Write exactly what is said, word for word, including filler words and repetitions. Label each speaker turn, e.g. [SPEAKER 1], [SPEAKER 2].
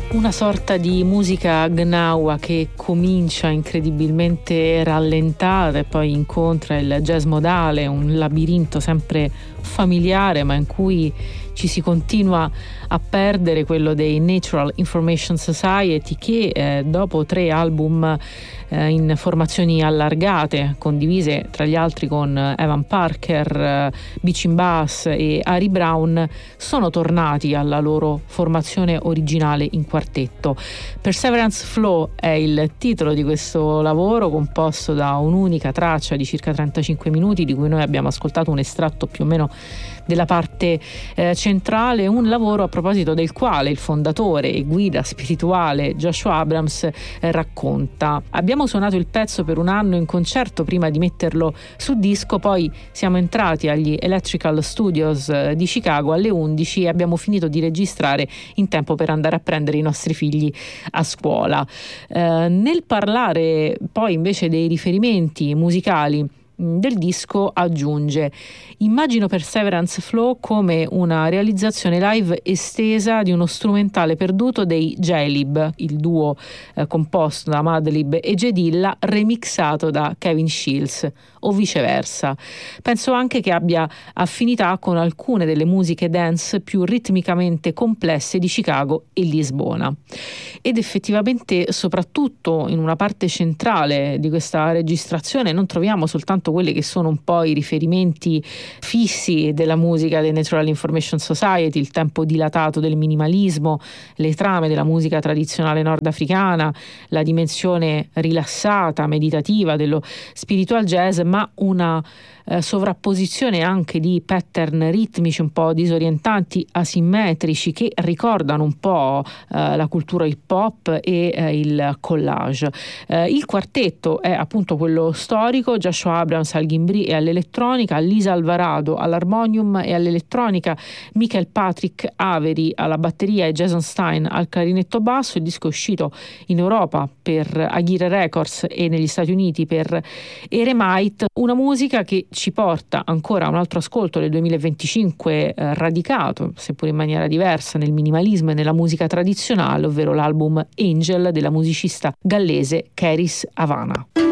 [SPEAKER 1] Una sorta di musica gnawa che comincia incredibilmente rallentata e poi incontra il jazz modale, un labirinto sempre familiare ma in cui ci si continua a perdere, quello dei Natural Information Society, che eh, dopo tre album eh, in formazioni allargate, condivise tra gli altri con Evan Parker, eh, Beachin Bass e Harry Brown, sono tornati alla loro formazione originale in quartetto. Perseverance Flow è il titolo di questo lavoro, composto da un'unica traccia di circa trentacinque minuti, di cui noi abbiamo ascoltato un estratto più o meno della parte eh, centrale, un lavoro a proposito del quale il fondatore e guida spirituale Joshua Abrams eh, racconta: abbiamo suonato il pezzo per un anno in concerto prima di metterlo su disco, poi siamo entrati agli Electrical Studios eh, di Chicago alle undici e abbiamo finito di registrare in tempo per andare a prendere i nostri figli a scuola. Eh, nel parlare poi invece dei riferimenti musicali del disco aggiunge: immagino Perseverance Flow come una realizzazione live estesa di uno strumentale perduto dei J-Lib, il duo eh, composto da Madlib e J Dilla, remixato da Kevin Shields, o viceversa. Penso anche che abbia affinità con alcune delle musiche dance più ritmicamente complesse di Chicago e Lisbona. Ed effettivamente, soprattutto in una parte centrale di questa registrazione, non troviamo soltanto quelli che sono un po' i riferimenti fissi della musica dei Natural Information Society, il tempo dilatato del minimalismo, le trame della musica tradizionale nordafricana, la dimensione rilassata, meditativa dello spiritual jazz, ma una eh, sovrapposizione anche di pattern ritmici un po' disorientanti, asimmetrici, che ricordano un po' eh, la cultura hip hop e eh, il collage. Eh, il quartetto è appunto quello storico: Joshua Abrams al ghimbri e all'elettronica, Lisa Alvarado all'armonium e all'elettronica, Michael Patrick Avery alla batteria e Jason Stein al clarinetto basso. Il disco è uscito in Europa per Aguirre Records e negli Stati Uniti per Eremite, una musica che ci porta ancora a un altro ascolto del duemilaventicinque eh, radicato, seppur in maniera diversa, nel minimalismo e nella musica tradizionale, ovvero l'album Angel della musicista gallese Karis Havana.